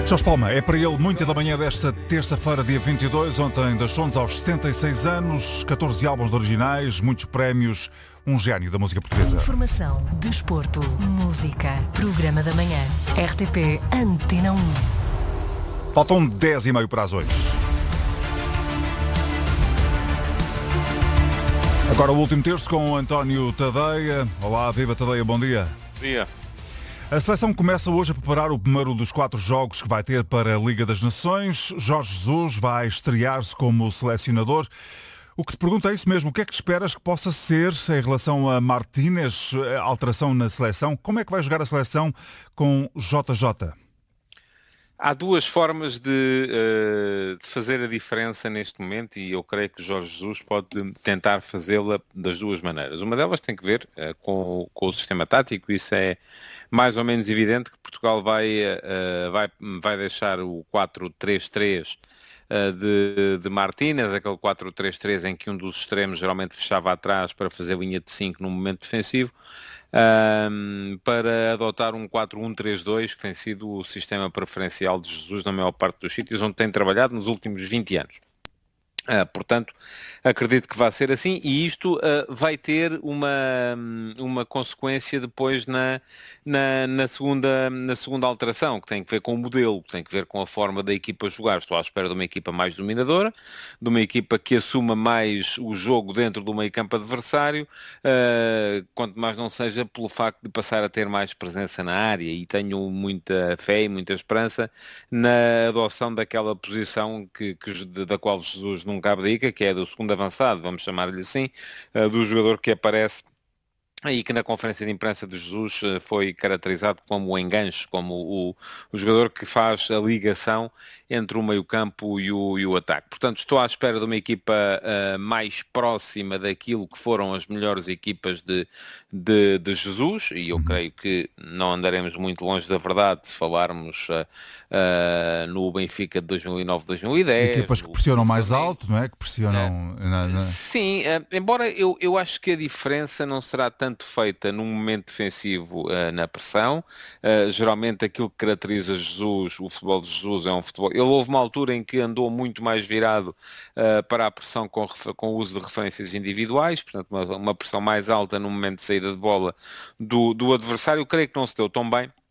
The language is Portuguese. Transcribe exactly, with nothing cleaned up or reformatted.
Jorge Palma, é para ele muita da manhã desta terça-feira, dia vinte e dois, ontem deixou-nos aos setenta e seis anos, catorze álbuns de originais, muitos prémios, um gênio da música portuguesa. Informação, desporto, música, programa da manhã, R T P Antena um. Faltam dez e meio para as oito. Agora o último terço com o António Tadeia. Olá, viva Tadeia, bom dia. Bom dia. A seleção começa hoje a preparar o primeiro dos quatro jogos que vai ter para a Liga das Nações. Jorge Jesus vai estrear-se como selecionador. O que te pergunto é isso mesmo. O que é que esperas que possa ser em relação a Martínez, a alteração na seleção? Como é que vai jogar a seleção com J J? Há duas formas de, uh, de fazer a diferença neste momento e eu creio que Jorge Jesus pode tentar fazê-la das duas maneiras. Uma delas tem que ver uh, com, com o sistema tático. Isso é mais ou menos evidente que Portugal vai, uh, vai, vai deixar o quatro três três uh, de, de Martínez, aquele quatro três três em que um dos extremos geralmente fechava atrás para fazer linha de cinco no momento defensivo. Um, para adotar um quatro um três dois, que tem sido o sistema preferencial de Jesus na maior parte dos sítios onde tem trabalhado nos últimos vinte anos. Uh, portanto, acredito que vai ser assim e isto uh, vai ter uma, uma consequência depois na, na, na, segunda, na segunda alteração, que tem que ver com o modelo, que tem que ver com a forma da equipa jogar. Estou à espera de uma equipa mais dominadora, de uma equipa que assuma mais o jogo dentro do meio campo adversário, uh, quanto mais não seja pelo facto de passar a ter mais presença na área, e tenho muita fé e muita esperança na adoção daquela posição que, que, da qual Jesus não nunca abdica, que é do segundo avançado, vamos chamar-lhe assim, do jogador que aparece e que na conferência de imprensa de Jesus foi caracterizado como o enganche, como o, o jogador que faz a ligação entre o meio-campo e o, e o ataque. Portanto, estou à espera de uma equipa uh, mais próxima daquilo que foram as melhores equipas de, de, de Jesus, e eu creio que não andaremos muito longe da verdade se falarmos uh, uh, no Benfica de dois mil e nove dois mil e dez. Equipas que pressionam mais alto, não é? Que pressionam... É. Na, na... Sim, uh, embora eu, eu acho que a diferença não será tanto feita num momento defensivo uh, na pressão. Uh, geralmente aquilo que caracteriza Jesus, o futebol de Jesus é um futebol... Ele houve uma altura em que andou muito mais virado uh, para a pressão com, com o uso de referências individuais, portanto uma, uma pressão mais alta no momento de saída de bola do, do adversário. Eu creio que não se deu tão bem